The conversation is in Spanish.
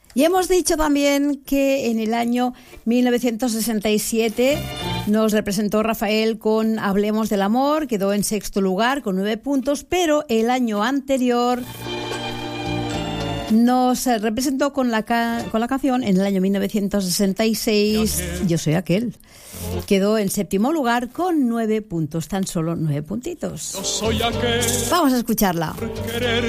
Y hemos dicho también que en el año 1967 nos representó Rafael con Hablemos del Amor, quedó en sexto lugar con 9 puntos, pero el año anterior nos representó con la canción en el año 1966, Yo soy aquel. Quedó en séptimo lugar con 9 puntos, tan solo 9 puntitos. Yo soy aquel. Vamos a escucharla. Querer